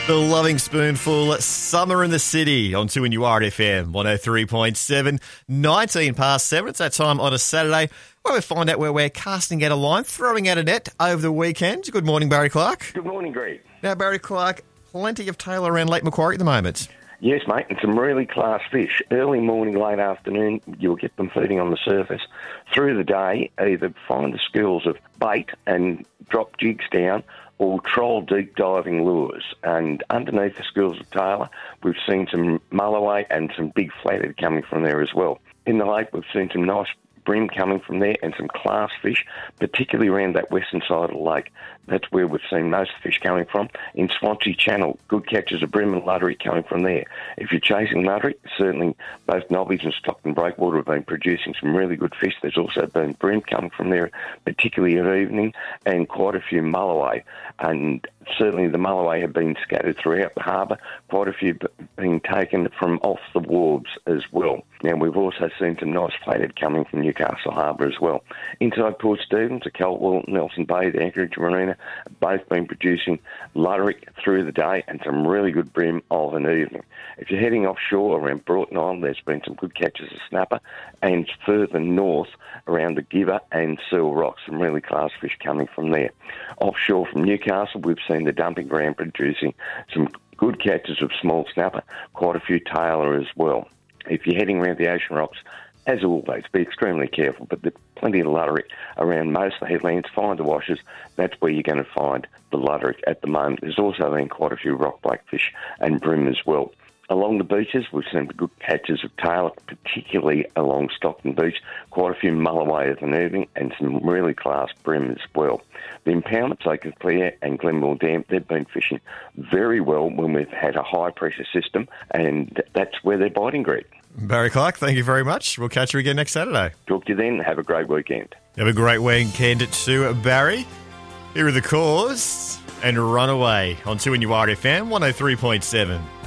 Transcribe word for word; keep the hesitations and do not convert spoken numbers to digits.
The Loving Spoonful, Summer in the City on two N U R F M, one oh three point seven, nineteen past seven. It's that time on a Saturday where we find out where we're casting out a line, throwing out a net over the weekend. Good morning, Barry Clark. Good morning, Greg. Now, Barry Clark, plenty of tail around Lake Macquarie at the moment. Yes, mate, and some really class fish. Early morning, late afternoon, you'll get them feeding on the surface. Through the day, either find the schools of bait and drop jigs down, or troll deep diving lures. And underneath the schools of tailor, we've seen some mulloway and some big flathead coming from there as well. In the lake, we've seen some nice bream coming from there and some class fish, particularly around that western side of the lake. That's where we've seen most fish coming from. In Swansea Channel, good catches of bream and luddery coming from there. If you're chasing luddery, certainly both Nobbies and Stockton Breakwater have been producing some really good fish. There's also been bream coming from there, particularly at evening, and quite a few mulloway. And certainly the mulloway have been scattered throughout the harbour, quite a few being taken from off the wharves as well. Now, we've also seen some nice flathead coming from Newcastle Harbour as well. Inside Port Stephens, the Caldwell, Nelson Bay, the Anchorage Marina, have both been producing luddery through the day and some really good bream of an evening. If you're heading offshore around Broughton Island, there's been some good catches of snapper, and further north around the Giver and Seal Rock, some really class fish coming from there. Offshore from Newcastle, we've seen the dumping ground producing some good catches of small snapper, quite a few tailor as well. If you're heading around the Ocean Rocks, as always, be extremely careful, but there's plenty of luddery around most of the headlands. Find the washes. That's where you're going to find the luddery at the moment. There's also been quite a few rock blackfish and bream as well. Along the beaches, we've seen good catches of tailor, particularly along Stockton Beach, quite a few mulloway of an evening, and some really class bream as well. The impoundments, Lake of Clare and Glenmore Dam, they've been fishing very well when we've had a high-pressure system, and that's where they're biting, Greg. Barry Clark, thank you very much. We'll catch you again next Saturday. Talk to you then. Have a great weekend. Have a great weekend too, Barry. Here are the Cause and Runaway on two N U R F M, one oh three point seven.